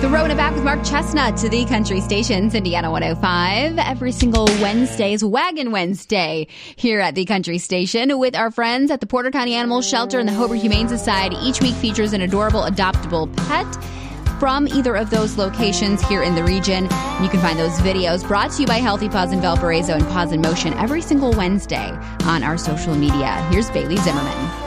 The Rona back with Mark Chestnut to the Country Stations, Indiana 105. Every single Wednesday is Wagon Wednesday here at the Country Station with our friends at the Porter County Animal Shelter and the Hobart Humane Society. Each week features an adorable adoptable pet from either of those locations here in the region. And you can find those videos brought to you by Healthy Paws in Valparaiso and Paws in Motion every single Wednesday on our social media. Here's Bailey Zimmerman.